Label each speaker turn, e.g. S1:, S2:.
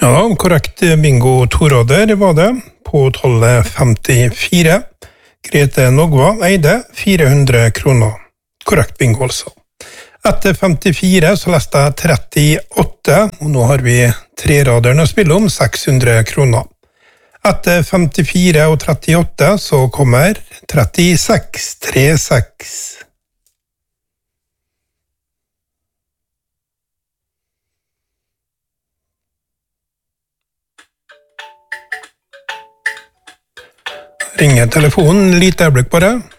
S1: Ja, korrekt bingo toråder var det på 1254. Grete Nogva eide 400 kroner. Korrekt bingo altså. Etter 54 så leste jeg 38, og nå har vi treraderen å spille om 600 kroner. Etter 54 og 38 så kommer 36, 36. Ringer telefonen, lite øyeblikk bare.